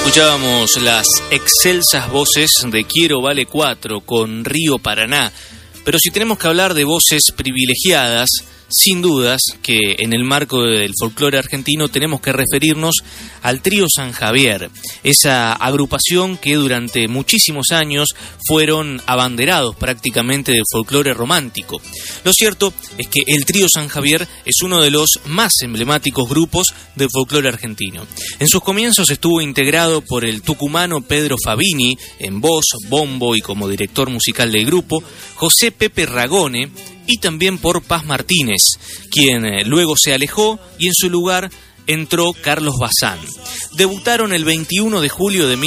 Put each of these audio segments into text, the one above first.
Escuchábamos las excelsas voces de Quiero Vale 4 con Río Paraná. Pero si tenemos que hablar de voces privilegiadas, sin dudas que en el marco del folclore argentino tenemos que referirnos al Trío San Javier, esa agrupación que durante muchísimos años fueron abanderados prácticamente del folclore romántico. Lo cierto es que el Trío San Javier es uno de los más emblemáticos grupos del folclore argentino. En sus comienzos estuvo integrado por el tucumano Pedro Fabini en voz, bombo y como director musical del grupo, José Pepe Ragone, y también por Paz Martínez, quien luego se alejó y en su lugar entró Carlos Bazán. Debutaron el 21 de julio de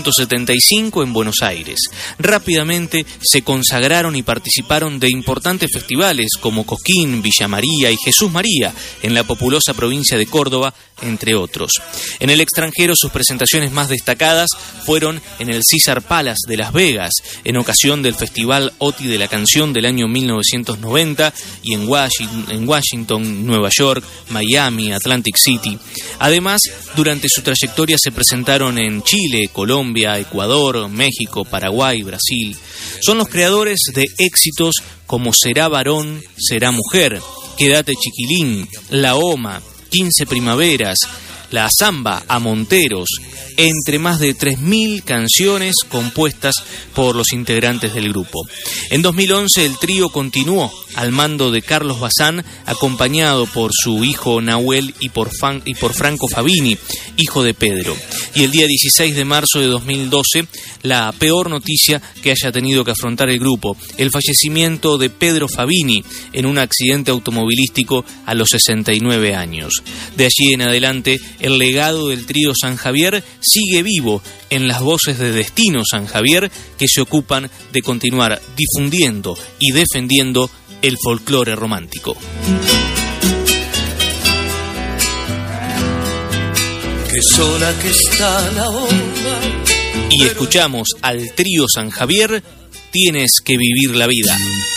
1975 en Buenos Aires. Rápidamente se consagraron y participaron de importantes festivales como Cosquín, Villa María y Jesús María en la populosa provincia de Córdoba, entre otros. En el extranjero sus presentaciones más destacadas fueron en el Caesar Palace de Las Vegas, en ocasión del Festival OTI de la Canción del año 1990 y en Washington, Nueva York, Miami, Atlantic City. Además, durante su trayectoria se presentaron en Chile, Colombia, Ecuador, México, Paraguay, Brasil. Son los creadores de éxitos como Será Varón, Será Mujer, Quédate Chiquilín, La Oma, 15 Primaveras, La Zamba a Monteros, entre más de 3.000 canciones compuestas por los integrantes del grupo. En 2011 el trío continuó al mando de Carlos Bazán, acompañado por su hijo Nahuel y por Franco Fabini, hijo de Pedro. Y el día 16 de marzo de 2012, la peor noticia que haya tenido que afrontar el grupo, el fallecimiento de Pedro Fabini en un accidente automovilístico a los 69 años. De allí en adelante, el legado del trío San Javier sigue vivo en las voces de Destino San Javier, que se ocupan de continuar difundiendo y defendiendo el folclore romántico. Qué sola que está la onda. Y escuchamos al trío San Javier, Tienes que vivir la vida.